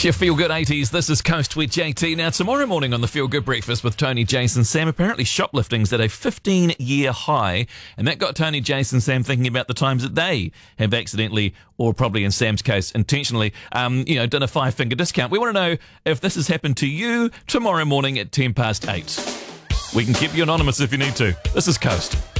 It's your Feel Good 80s. This is Coast with JT. Now, tomorrow morning on the Feel Good Breakfast with Tony, Jason, Sam, apparently shoplifting's at a 15-year high, and that got Tony, Jason, Sam thinking about the times that they have accidentally, or probably in Sam's case, intentionally, done a 5-finger discount. We want to know if this has happened to you tomorrow morning at 8:10. We can keep you anonymous if you need to. This is Coast.